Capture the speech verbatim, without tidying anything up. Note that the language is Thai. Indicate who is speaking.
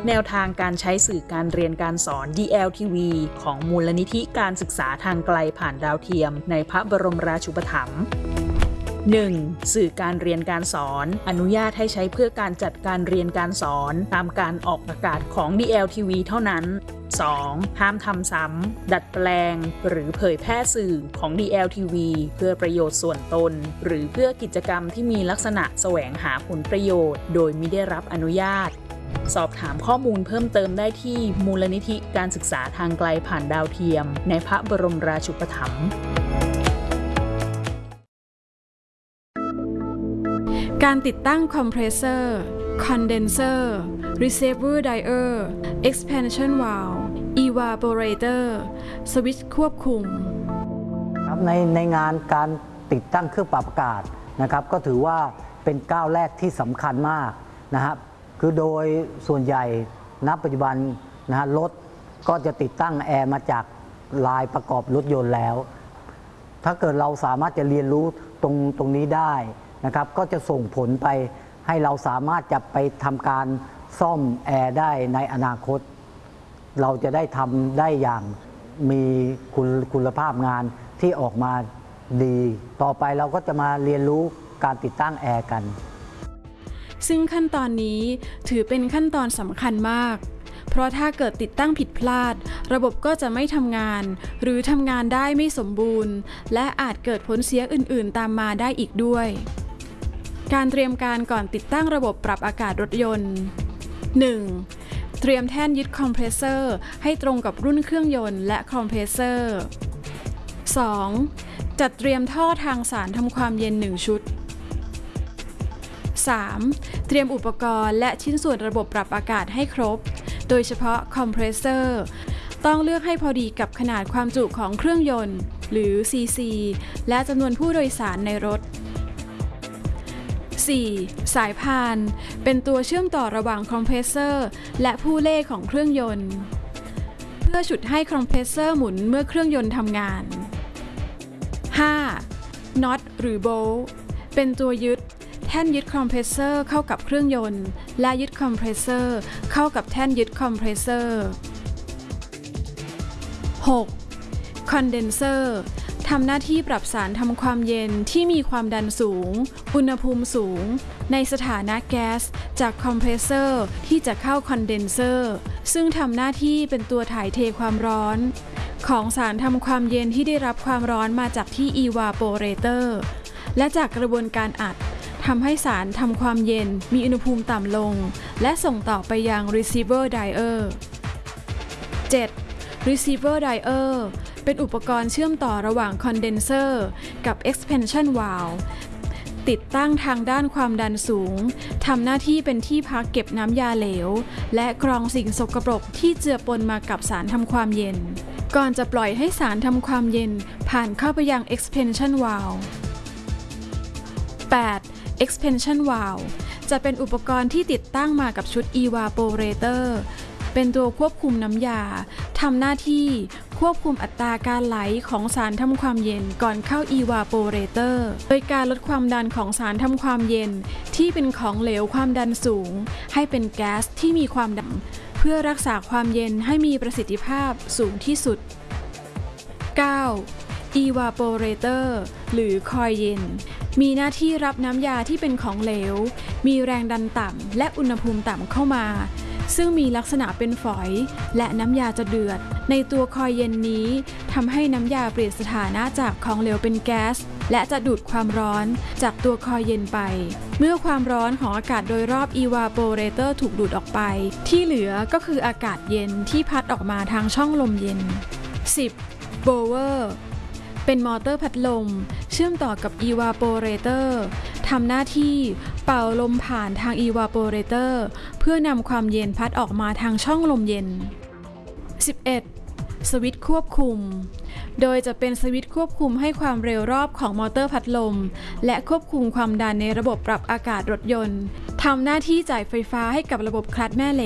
Speaker 1: แนวทางการใช้สื่อการเรียนการสอน ดี แอล ที วี ของมูลนิธิการศึกษาทางไกลผ่านดาวเทียมในพระบรมราชูปถัมภ์ หนึ่ง. สื่อการเรียนการสอนอนุญาตให้ใช้เพื่อการจัดการเรียนการสอนตามการออกอากาศของ ดี แอล ที วี เท่านั้น สอง. ห้ามทำซ้ำดัดแปลงหรือเผยแพร่สื่อของ ดี แอล ที วี เพื่อประโยชน์ส่วนตนหรือเพื่อกิจกรรมที่มีลักษณะแสวงหาผลประโยชน์โดยมิได้รับอนุญาตสอบถามข้อมูลเพิ่มเติมได้ที่มูลนิธิการศึกษาทางไกลผ่านดาวเทียมในพระบรมราชูปถัมภ์
Speaker 2: การติดตั้งคอมเพรสเซอร์ คอนเดนเซอร์ receiver dryer expansion valve evaporator สวิตช์ควบคุม
Speaker 3: ครับในในงานการติดตั้งเครื่องปรับอากาศนะครับก็ถือว่าเป็นก้าวแรกที่สำคัญมากนะครับคือโดยส่วนใหญ่ณปัจจุบันนะฮะรถก็จะติดตั้งแอร์มาจากลายประกอบรถยนต์แล้วถ้าเกิดเราสามารถจะเรียนรู้ตรงตรงนี้ได้นะครับก็จะส่งผลไปให้เราสามารถจะไปทำการซ่อมแอร์ได้ในอนาคตเราจะได้ทำได้อย่างมีคุณคุณภาพงานที่ออกมาดีต่อไปเราก็จะมาเรียนรู้การติดตั้งแอร์กัน
Speaker 2: ซึ่งขั้นตอนนี้ถือเป็นขั้นตอนสำคัญมากเพราะถ้าเกิดติดตั้งผิดพลาดระบบก็จะไม่ทำงานหรือทำงานได้ไม่สมบูรณ์และอาจเกิดผลเสียอื่นๆตามมาได้อีกด้วยการเตรียมการก่อนติดตั้งระบบปรับอากาศรถยนต์ หนึ่ง. เตรียมแท่นยึดคอมเพรสเซอร์ให้ตรงกับรุ่นเครื่องยนต์และคอมเพรสเซอร์ สอง. จัดเตรียมท่อทางสารทำความเย็นหนึ่งชุด สาม. เตรียมอุปกรณ์และชิ้นส่วนระบบปรับอากาศให้ครบโดยเฉพาะคอมเพรสเซอร์ต้องเลือกให้พอดีกับขนาดความจุของเครื่องยนต์หรือ ซี ซี และจำนวนผู้โดยสารในรถ สี่. สายพานเป็นตัวเชื่อมต่อระหว่างคอมเพรสเซอร์และผู้เล่ของเครื่องยนต์เพื่อฉุดให้คอมเพรสเซอร์หมุนเมื่อเครื่องยนต์ทำงาน ห้า. น็อตหรือโบลต์เป็นตัวยึดแท่นยึดคอมเพรสเซอร์เข้ากับเครื่องยนต์และยึดคอมเพรสเซอร์เข้ากับแท่นยึดคอมเพรสเซอร์ หก. คอนเดนเซอร์ทำหน้าที่ปรับสารทำความเย็นที่มีความดันสูงอุณหภูมิสูงในสถานะแก๊สจากคอมเพรสเซอร์ที่จะเข้าคอนเดนเซอร์ซึ่งทำหน้าที่เป็นตัวถ่ายเทความร้อนของสารทำความเย็นที่ได้รับความร้อนมาจากที่ evaporator และจากกระบวนการอัดทำให้สารทำความเย็นมีอุณหภูมิต่ำลงและส่งต่อไปยัง receiver dryer เจ็ด. receiver dryer เป็นอุปกรณ์เชื่อมต่อระหว่างคอนเดนเซอร์กับ expansion valve ติดตั้งทางด้านความดันสูงทำหน้าที่เป็นที่พักเก็บน้ำยาเหลวและกรองสิ่งสกปรกที่เจือปนมากับสารทำความเย็นก่อนจะปล่อยให้สารทำความเย็นผ่านเข้าไปยัง expansion valve แปด. expansion valve จะเป็นอุปกรณ์ที่ติดตั้งมากับชุด evaporator เป็นตัวควบคุมน้ำยาทำหน้าที่ควบคุมอัตราการไหลของสารทำความเย็นก่อนเข้า evaporator โดยการลดความดันของสารทำความเย็นที่เป็นของเหลวความดันสูงให้เป็นแก๊สที่มีความดันเพื่อรักษาความเย็นให้มีประสิทธิภาพสูงที่สุด เก้า. evaporator หรือคอยเย็นมีหน้าที่รับน้ำยาที่เป็นของเหลวมีแรงดันต่ำและอุณหภูมิต่ำเข้ามาซึ่งมีลักษณะเป็นฝอยและน้ำยาจะเดือดในตัวคอยเย็นนี้ทำให้น้ำยาเปลี่ยนสถานะจากของเหลวเป็นแก๊สและจะดูดความร้อนจากตัวคอยเย็นไปเมื่อความร้อนของอากาศโดยรอบ evaporator ถูกดูดออกไปที่เหลือก็คืออากาศเย็นที่พัดออกมาทางช่องลมเย็น สิบ. blower เป็นมอเตอร์พัดลมเชื่อมต่อกับ evaporator ทำหน้าที่เป่าลมผ่านทาง evaporator เพื่อนำความเย็นพัดออกมาทางช่องลมเย็น สิบเอ็ด. สวิตช์ควบคุมโดยจะเป็นสวิตช์ควบคุมให้ความเร็วรอบของมอเตอร์พัดลมและควบคุมความดันในระบบปรับอากาศรถยนต์ทำหน้าที่จ่ายไฟฟ้าให้กับระบบคลัตช์แม่เหล็ก